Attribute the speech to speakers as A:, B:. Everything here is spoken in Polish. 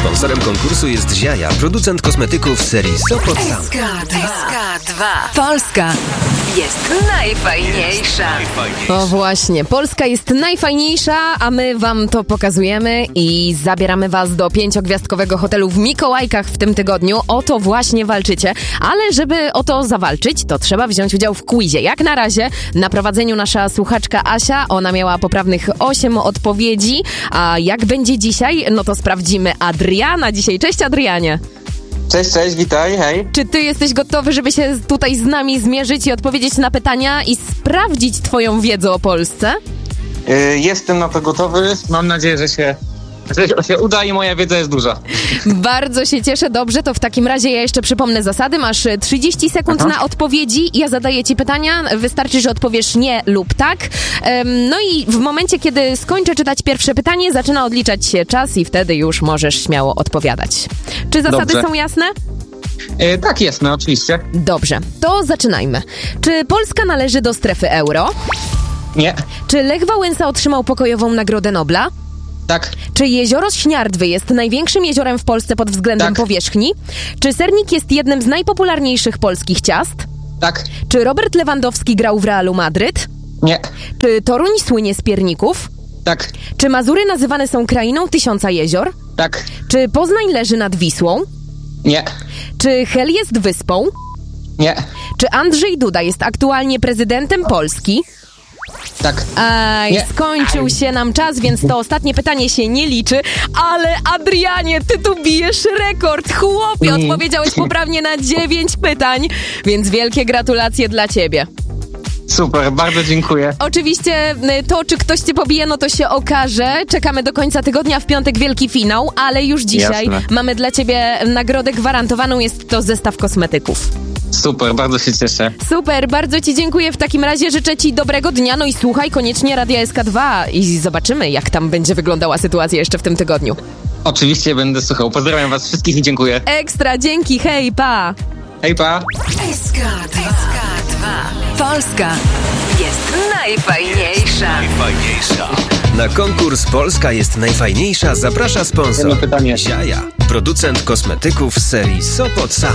A: Sponsorem konkursu jest Ziaja, producent kosmetyków serii Sopot Sound.
B: SK2. Polska jest najfajniejsza.
C: O właśnie, Polska jest najfajniejsza, a my wam to pokazujemy i zabieramy was do 5-gwiazdkowego hotelu w Mikołajkach w tym tygodniu. O to właśnie walczycie, ale żeby o to zawalczyć, to trzeba wziąć udział w quizie. Jak na razie na prowadzeniu nasza słuchaczka Asia, ona miała poprawnych 8 odpowiedzi, a jak będzie dzisiaj, no to sprawdzimy Adriana dzisiaj. Cześć Adrianie!
D: Cześć, witaj, hej.
C: Czy ty jesteś gotowy, żeby się tutaj z nami zmierzyć i odpowiedzieć na pytania i sprawdzić twoją wiedzę o Polsce?
D: Jestem na to gotowy. Mam nadzieję, że się uda i moja wiedza jest duża.
C: Bardzo się cieszę. Dobrze, to w takim razie ja jeszcze przypomnę zasady. Masz 30 sekund na odpowiedzi. Ja zadaję ci pytania. Wystarczy, że odpowiesz nie lub tak. No i w momencie, kiedy skończę czytać pierwsze pytanie, zaczyna odliczać się czas i wtedy już możesz śmiało odpowiadać. Czy zasady są jasne?
D: Tak, jasne, oczywiście.
C: Dobrze, to zaczynajmy. Czy Polska należy do strefy euro?
D: Nie.
C: Czy Lech Wałęsa otrzymał pokojową Nagrodę Nobla?
D: Tak.
C: Czy jezioro Śniardwy jest największym jeziorem w Polsce pod względem powierzchni? Czy sernik jest jednym z najpopularniejszych polskich ciast?
D: Tak.
C: Czy Robert Lewandowski grał w Realu Madryt?
D: Nie.
C: Czy Toruń słynie z pierników?
D: Tak.
C: Czy Mazury nazywane są krainą tysiąca jezior?
D: Tak.
C: Czy Poznań leży nad Wisłą?
D: Nie.
C: Czy Hel jest wyspą?
D: Nie.
C: Czy Andrzej Duda jest aktualnie prezydentem Polski?
D: Tak.
C: Aj,
D: Nie.
C: skończył się nam czas, więc to ostatnie pytanie się nie liczy. Ale Adrianie, ty tu bijesz rekord. Chłopie, odpowiedziałeś poprawnie na 9 pytań, więc wielkie gratulacje dla ciebie.
D: Super, bardzo dziękuję.
C: Oczywiście to, czy ktoś cię pobije, no to się okaże. Czekamy do końca tygodnia, w piątek wielki finał, ale już dzisiaj mamy dla ciebie nagrodę gwarantowaną. Jest to zestaw kosmetyków.
D: Super, bardzo się cieszę.
C: Super, bardzo ci dziękuję w takim razie. Życzę ci dobrego dnia, no i słuchaj koniecznie Radia SK2 i zobaczymy, jak tam będzie wyglądała sytuacja jeszcze w tym tygodniu.
D: Oczywiście będę słuchał. Pozdrawiam was wszystkich i dziękuję.
C: Ekstra, dzięki, hej, pa!
D: Hej, pa!
B: SK2. Polska jest najfajniejsza.
A: Na konkurs Polska jest najfajniejsza zaprasza sponsor
D: Jedno pytanie.
A: Ziaja, producent kosmetyków serii Sopot Sound.